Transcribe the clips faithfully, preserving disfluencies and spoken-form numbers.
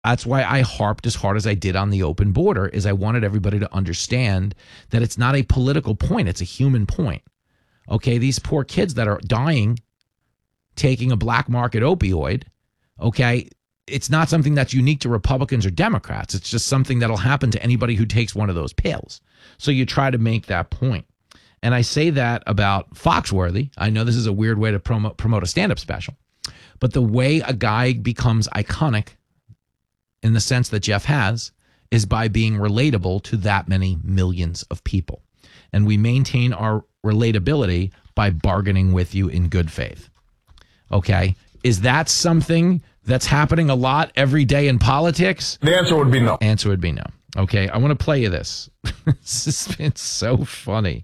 That's why I harped as hard as I did on the open border, is I wanted everybody to understand that it's not a political point. It's a human point. Okay, these poor kids that are dying taking a black market opioid, okay, it's not something that's unique to Republicans or Democrats. It's just something that'll happen to anybody who takes one of those pills. So you try to make that point. And I say that about Foxworthy. I know this is a weird way to promote, promote a stand-up special, but the way a guy becomes iconic in the sense that Jeff has is by being relatable to that many millions of people. And we maintain our relatability by bargaining with you in good faith. Okay? Is that something that's happening a lot every day in politics? The answer would be no. Answer would be no. Okay, I want to play you this. This has been so funny.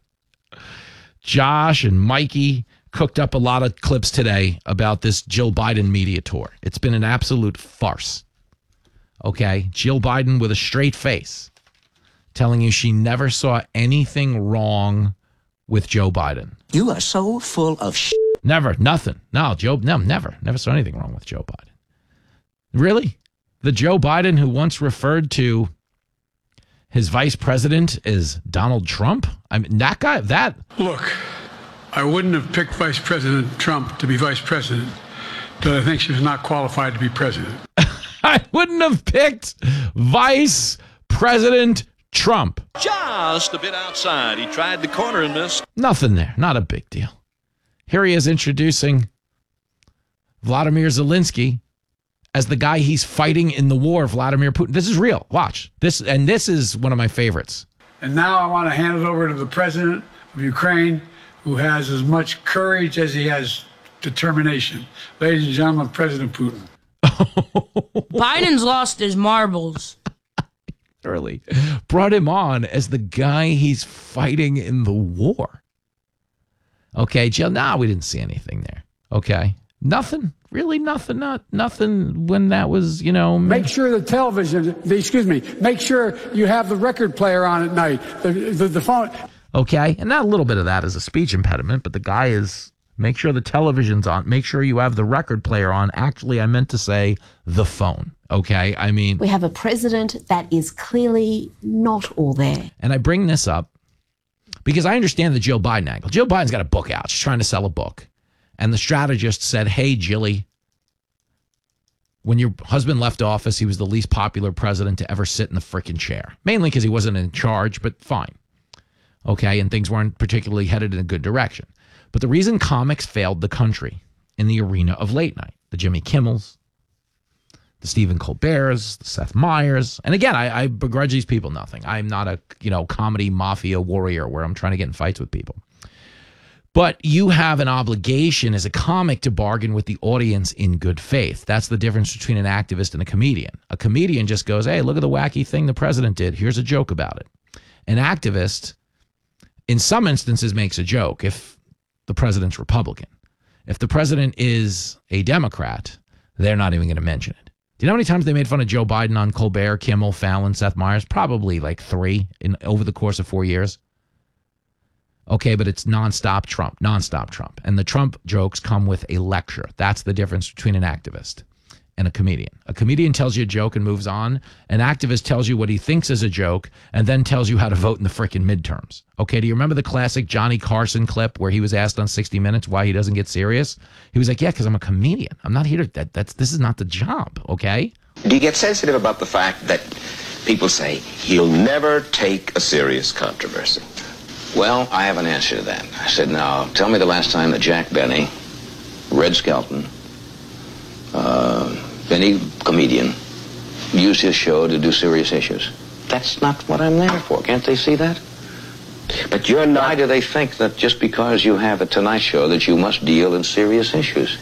Josh and Mikey cooked up a lot of clips today about this Jill Biden media tour. It's been an absolute farce. Okay, Jill Biden with a straight face telling you she never saw anything wrong with Joe Biden. You are so full of shit. Never, nothing. No, Joe, no, never. Never saw anything wrong with Joe Biden. Really? The Joe Biden who once referred to his vice president as Donald Trump? I mean, that guy, that. Look, I wouldn't have picked Vice President Trump to be vice president, but I think she was not qualified to be president. I wouldn't have picked Vice President Trump. Just a bit outside. He tried the corner and missed. Nothing there. Not a big deal. Here he is introducing Vladimir Zelensky as the guy he's fighting in the war, Vladimir Putin. This is real. Watch. This, and this is one of my favorites. And now I want to hand it over to the president of Ukraine, who has as much courage as he has determination. Ladies and gentlemen, President Putin. Biden's lost his marbles. Early brought him on as the guy he's fighting in the war. Okay, Jill, nah, we didn't see anything there. Okay. Nothing, really nothing, not nothing when that was, you know. Make sure the television, the, excuse me, make sure you have the record player on at night, the, the, the phone. Okay, and not a little bit of that is a speech impediment, but the guy is, make sure the television's on, make sure you have the record player on. Actually, I meant to say the phone, okay? I mean. We have a president that is clearly not all there. And I bring this up because I understand the Jill Biden angle. Jill Biden's got a book out. She's trying to sell a book. And the strategist said, hey, Jilly, when your husband left office, he was the least popular president to ever sit in the frickin' chair. Mainly because he wasn't in charge, but fine. Okay, and things weren't particularly headed in a good direction. But the reason comics failed the country in the arena of late night, the Jimmy Kimmels, the Stephen Colberts, the Seth Meyers, and again, I, I begrudge these people nothing. I'm not a, you know, comedy mafia warrior where I'm trying to get in fights with people. But you have an obligation as a comic to bargain with the audience in good faith. That's the difference between an activist and a comedian. A comedian just goes, hey, look at the wacky thing the president did. Here's a joke about it. An activist, in some instances, makes a joke if the president's Republican. If the president is a Democrat, they're not even going to mention it. Do you know how many times they made fun of Joe Biden on Colbert, Kimmel, Fallon, Seth Meyers? Probably like three in over the course of four years. Okay, but it's nonstop Trump, nonstop Trump. And the Trump jokes come with a lecture. That's the difference between an activist and a comedian. A comedian tells you a joke and moves on. An activist tells you what he thinks is a joke and then tells you how to vote in the frickin' midterms. Okay, do you remember the classic Johnny Carson clip where he was asked on sixty minutes why he doesn't get serious? He was like, yeah, because I'm a comedian. I'm not here to, that, that's, this is not the job, okay? Do you get sensitive about the fact that people say, he'll never take a serious controversy? Well, I have an answer to that. I said, now, tell me the last time that Jack Benny, Red Skelton, uh, any comedian, used his show to do serious issues. That's not what I'm there for. Can't they see that? But you're not. Why do they think that just because you have a Tonight Show that you must deal in serious issues?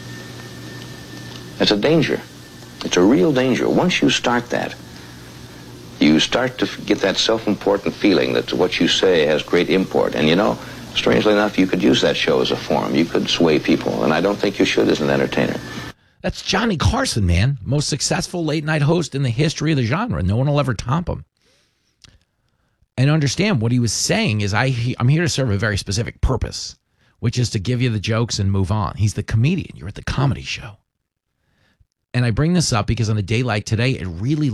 It's a danger. It's a real danger. Once you start that, you start to get that self-important feeling that what you say has great import. And, you know, strangely enough, you could use that show as a forum. You could sway people, and I don't think you should as an entertainer. That's Johnny Carson, man. Most successful late-night host in the history of the genre. No one will ever top him. And understand what he was saying is I, he, I'm here to serve a very specific purpose, which is to give you the jokes and move on. He's the comedian. You're at the comedy show. And I bring this up because on a day like today, it really